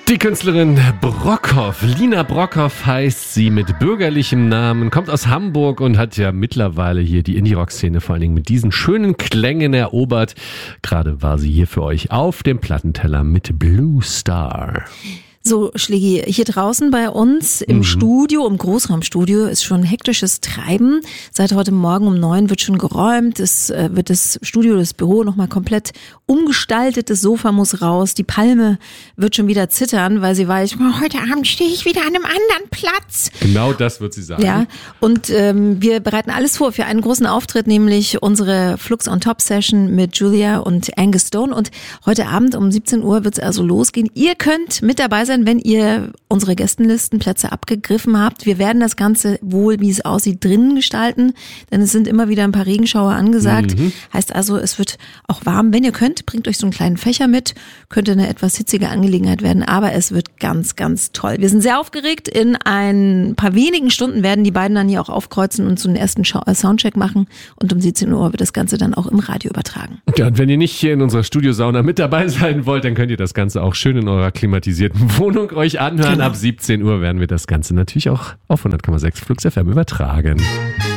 Die Künstlerin Brockhoff, Lina Brockhoff heißt sie mit bürgerlichem Namen, kommt aus Hamburg und hat ja mittlerweile hier die Indie-Rock-Szene vor allen Dingen mit diesen schönen Klängen erobert. Gerade war sie hier für euch auf dem Plattenteller mit Blue Star. So, Schlägi, hier draußen bei uns im Studio, im Großraumstudio, ist schon hektisches Treiben. Seit heute Morgen um 9 wird schon geräumt. Es wird das Studio, das Büro nochmal komplett umgestaltet. Das Sofa muss raus. Die Palme wird schon wieder zittern, weil sie weiß, heute Abend stehe ich wieder an einem anderen Platz. Genau das wird sie sagen. Ja, und wir bereiten alles vor für einen großen Auftritt, nämlich unsere Flux on Top Session mit Julia und Angus Stone. Und heute Abend um 17 Uhr wird es also losgehen. Ihr könnt mit dabei sein, wenn ihr unsere Gästenlistenplätze abgegriffen habt. Wir werden das Ganze wohl, wie es aussieht, drinnen gestalten, denn es sind immer wieder ein paar Regenschauer angesagt. Heißt also, es wird auch warm. Wenn ihr könnt, bringt euch so einen kleinen Fächer mit. Könnte eine etwas hitzige Angelegenheit werden, aber es wird ganz, ganz toll. Wir sind sehr aufgeregt. In ein paar wenigen Stunden werden die beiden dann hier auch aufkreuzen und so einen ersten Soundcheck machen. Und um 17 Uhr wird das Ganze dann auch im Radio übertragen. Ja, und wenn ihr nicht hier in unserer Studiosauna mit dabei sein wollt, dann könnt ihr das Ganze auch schön in eurer klimatisierten Wohnung euch anhören. Genau. Ab 17 Uhr werden wir das Ganze natürlich auch auf 100,6 Flux FM übertragen.